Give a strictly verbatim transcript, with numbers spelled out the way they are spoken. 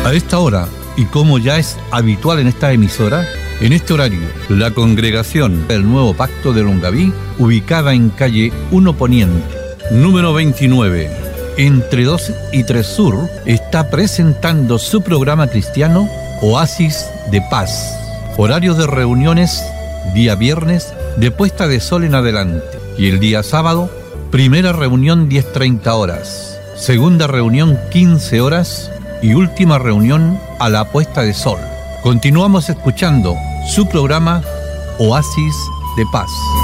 A esta hora, y como ya es habitual en esta emisora, en este horario, la congregación del Nuevo Pacto de Longaví, ubicada en calle uno Poniente, número veintinueve, entre dos y tres Sur, está presentando su programa cristiano Oasis de Paz. Horario de reuniones, día viernes, de puesta de sol en adelante. Y el día sábado, primera reunión diez treinta horas, segunda reunión quince horas y última reunión a la puesta de sol. Continuamos escuchando su programa Oasis de Paz.